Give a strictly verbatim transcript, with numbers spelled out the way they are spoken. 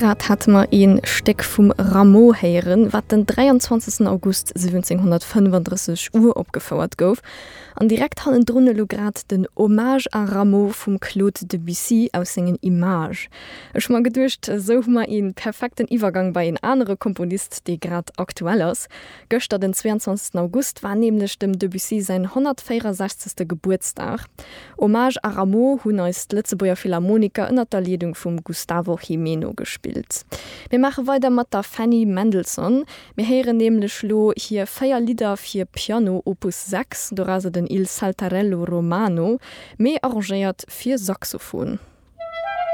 grad hat man een Steck vum Rameau heieren, wat den dreiundzwanzigsten August siebzehnhundertfünfunddreißig Uhr opgefauerert gouf. An direkt han drunne lo grad den Hommage an Rameau vum Claude Debussy aus sengen Image. Ech ma gedurcht so ma en perfekten Iwergang bei en andere Komponist, de grad aktuell ass. Göster den zweiundzwanzigsten August war nämlich dem Debussy sein hundertvierundsechzigsten Geburtstag. Hommage an Rameau hunn als Lützeburger Philharmoniker ënner der Leitung vum Gustavo Jimeno gespielt. Wir machen weiter mit der Fanny Mendelssohn. Wir hören nämlich lo hier vier Lieder für Piano Opus sechs, da den Il Saltarello Romano, mehr arrangiert für Saxophon.